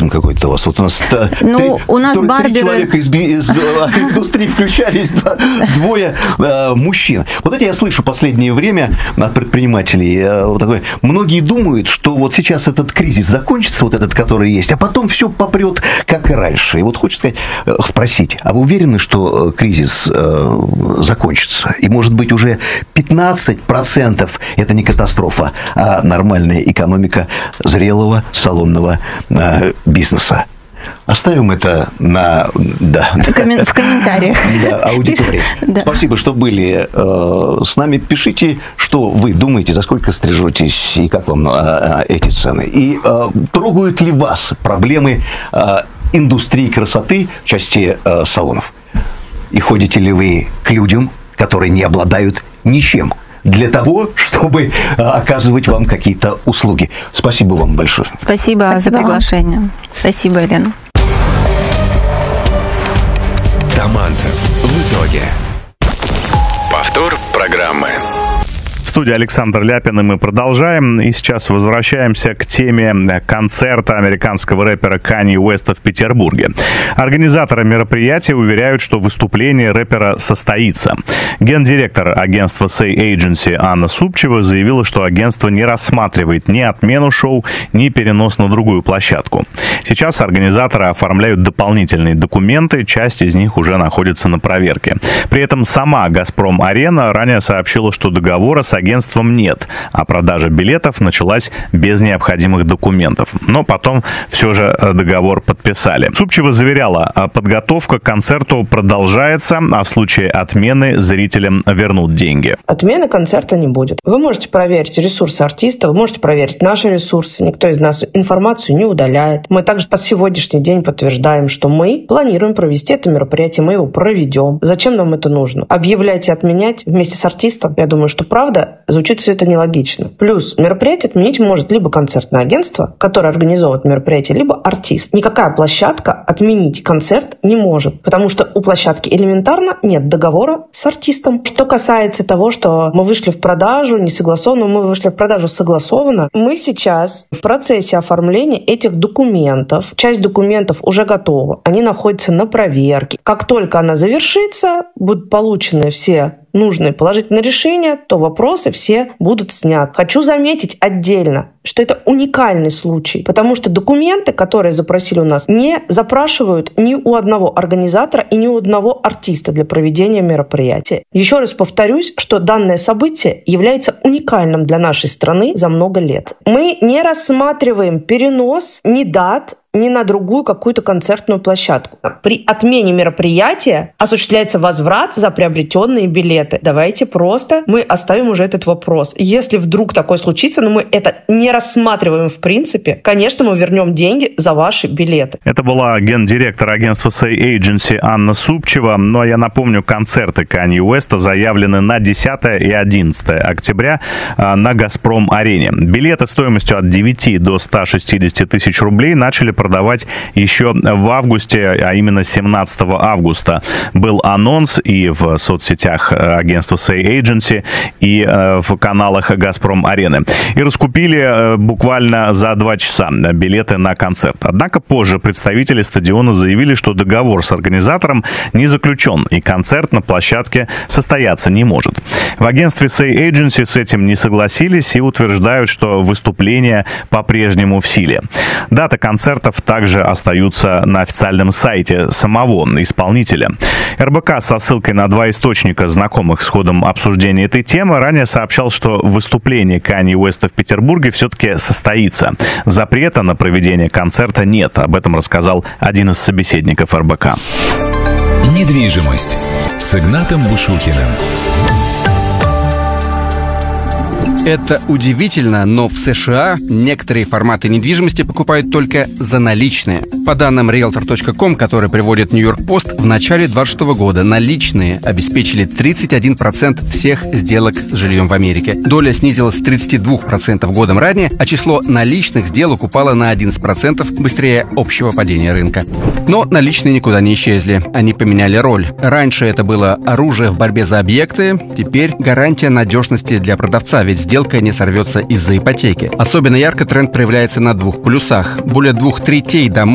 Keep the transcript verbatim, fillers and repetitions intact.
цинизм какой-то у вас. Вот у нас, ну, у нас три барберы... человека из, из индустрии включались, двое э, мужчин. Вот это я слышу в последнее время от предпринимателей. Э, вот такое. Многие думают, что вот сейчас этот кризис закончится, вот этот, который есть, а потом все попрет, как и раньше. И вот хочется сказать, э, спросить, а вы уверены, что кризис э, закончится? И, может быть, уже пятнадцать процентов это не катастрофа, а нормальная экономика зрелого салонного э, бизнеса. Оставим это на... Да. В комментариях. Да, аудитории. Да. Спасибо, что были э, с нами. Пишите, что вы думаете, за сколько стрижетесь и как вам э, эти цены. И э, трогают ли вас проблемы э, индустрии красоты в части э, салонов? И ходите ли вы к людям, которые не обладают ничем, для того, чтобы оказывать вам какие-то услуги? Спасибо вам большое. Спасибо, Спасибо за приглашение. Вам. Спасибо, Елена. Таманцев. В итоге. Повтор программы. В студии Александр Ляпин, и мы продолжаем. И сейчас возвращаемся к теме концерта американского рэпера Канье Уэста в Петербурге. Организаторы мероприятия уверяют, что выступление рэпера состоится. Гендиректор агентства Say Agency Анна Супчева заявила, что агентство не рассматривает ни отмену шоу, ни перенос на другую площадку. Сейчас организаторы оформляют дополнительные документы, часть из них уже находится на проверке. При этом сама «Газпром-Арена» ранее сообщила, что договора с агентством нет, а продажа билетов началась без необходимых документов. Но потом все же договор подписали. Супчева заверяла, подготовка к концерту продолжается, а в случае отмены зрителям вернут деньги. Отмены концерта не будет. Вы можете проверить ресурсы артиста, вы можете проверить наши ресурсы. Никто из нас информацию не удаляет. Мы также по сегодняшний день подтверждаем, что мы планируем провести это мероприятие, мы его проведем. Зачем нам это нужно? Объявлять и отменять вместе с артистом? Я думаю, что правда звучит все это нелогично. Плюс мероприятие отменить может либо концертное агентство, которое организовывает мероприятие, либо артист. Никакая площадка отменить концерт не может, потому что у площадки элементарно нет договора с артистом. Что касается того, что мы вышли в продажу несогласованно, мы вышли в продажу согласованно, мы сейчас в процессе оформления этих документов. Часть документов уже готова, они находятся на проверке. Как только она завершится, будут получены все нужные положительные решения, то вопросы все будут сняты. Хочу заметить отдельно, что это уникальный случай, потому что документы, которые запросили у нас, не запрашивают ни у одного организатора и ни у одного артиста для проведения мероприятия. Еще раз повторюсь, что данное событие является уникальным для нашей страны за много лет. Мы не рассматриваем перенос ни дат, ни на другую какую-то концертную площадку. При отмене мероприятия осуществляется возврат за приобретенные билеты. Давайте просто мы оставим уже этот вопрос. Если вдруг такое случится, но мы это не рассматриваем в принципе, конечно, мы вернем деньги за ваши билеты. Это была гендиректор агентства Say Agency Анна Супчева. Ну а я напомню, концерты Канье Уэста заявлены на десятое и одиннадцатое октября на «Газпром-Арене». Билеты стоимостью от девяти до ста шестидесяти тысяч рублей начали продавать еще в августе, а именно семнадцатого августа. Был анонс и в соцсетях агентства Say Agency, и в каналах «Газпром-Арены». И раскупили буквально за два часа билеты на концерт. Однако позже представители стадиона заявили, что договор с организатором не заключен, и концерт на площадке состояться не может. В агентстве Say Agency с этим не согласились и утверждают, что выступление по-прежнему в силе. Дата концерта также остаются на официальном сайте самого исполнителя. эр бэ ка со ссылкой на два источника, знакомых с ходом обсуждения этой темы, ранее сообщал, что выступление Канье Уэста в Петербурге все-таки состоится. Запрета на проведение концерта нет. Об этом рассказал один из собеседников эр бэ ка. Недвижимость с Игнатом Бушухиным. Это удивительно, но в США некоторые форматы недвижимости покупают только за наличные. По данным риэлтор точка ком, который приводит Нью-Йорк Пост, в начале двадцать шестого года наличные обеспечили тридцать один процент всех сделок с жильем в Америке. Доля снизилась с тридцати двух процентов годом ранее, а число наличных сделок упало на одиннадцать процентов быстрее общего падения рынка. Но наличные никуда не исчезли. Они поменяли роль. Раньше это было оружие в борьбе за объекты, теперь гарантия надежности для продавца, ведь сделка Сделка не сорвется из-за ипотеки. Особенно ярко тренд проявляется на двух полюсах. Более двух третей домов